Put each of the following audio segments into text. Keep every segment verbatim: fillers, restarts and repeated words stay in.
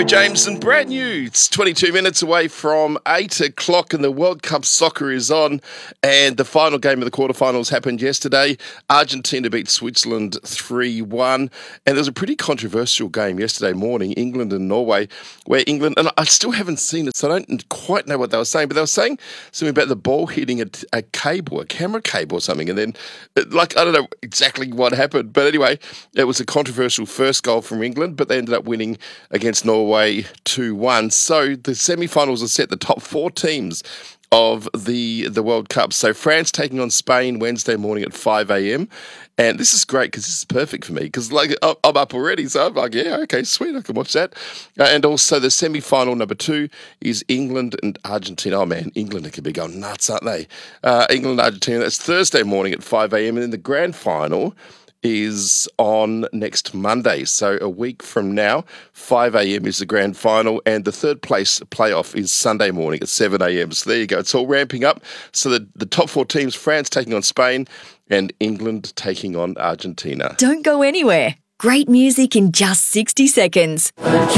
Toby James and brand new. It's twenty-two minutes away from eight o'clock and the World Cup soccer is on, and the final game of the quarterfinals happened yesterday. Argentina beat Switzerland three one, and there was a pretty controversial game yesterday morning, England and Norway, where England, and I still haven't seen it, so I don't quite know what they were saying, but they were saying something about the ball hitting a, a cable, a camera cable or something, and then, like, I don't know exactly what happened, but anyway, it was a controversial first goal from England, but they ended up winning against Norway two one. So the semi-finals are set, the top four teams of the the World Cup. So France taking on Spain Wednesday morning at five a.m. And this is great because this is perfect for me because like I'm up already. So I'm like, yeah, okay, sweet, I can watch that. Uh, and also the semi-final number two is England and Argentina. Oh, man, England could be going nuts, aren't they? Uh, England and Argentina, that's Thursday morning at five a.m. And then the grand final is on next Monday. So a week from now, five a.m. is the grand final, and the third place playoff is Sunday morning at seven a.m. So there you go. It's all ramping up. So the, the top four teams, France taking on Spain and England taking on Argentina. Don't go anywhere. Great music in just sixty seconds.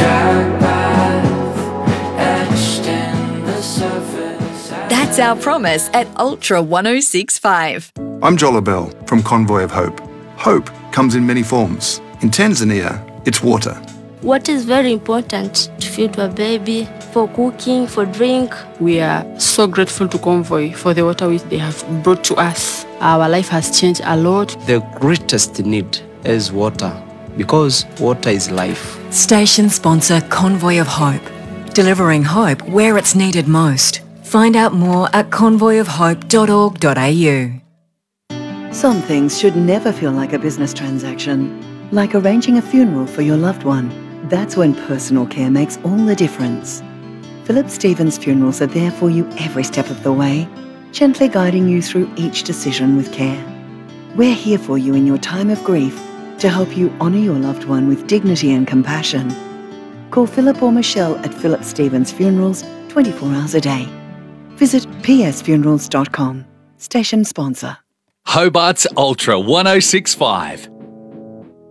That's our promise at Ultra one oh six point five. I'm Jola Bell from Convoy of Hope. Hope comes in many forms. In Tanzania, it's water. Water is very important to feed a baby, for cooking, for drink. We are so grateful to Convoy for the water which they have brought to us. Our life has changed a lot. The greatest need is water because water is life. Station sponsor Convoy of Hope. Delivering hope where it's needed most. Find out more at convoy of hope dot org dot a u. Some things should never feel like a business transaction, like arranging a funeral for your loved one. That's when personal care makes all the difference. Philip Stevens Funerals are there for you every step of the way, gently guiding you through each decision with care. We're here for you in your time of grief to help you honour your loved one with dignity and compassion. Call Philip or Michelle at Philip Stevens Funerals twenty-four hours a day. Visit p s funerals dot com. Station sponsor. Hobart's Ultra one oh six point five.